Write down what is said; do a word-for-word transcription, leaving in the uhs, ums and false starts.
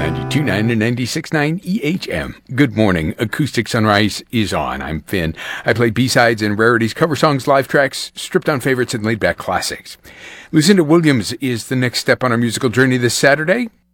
ninety-two point nine and ninety-six point nine E H M. Good morning. Acoustic Sunrise is on. I'm Finn. I play B-sides and rarities, cover songs, live tracks, stripped-down favorites, and laid-back classics. Lucinda Williams is the next step on our musical journey this Saturday.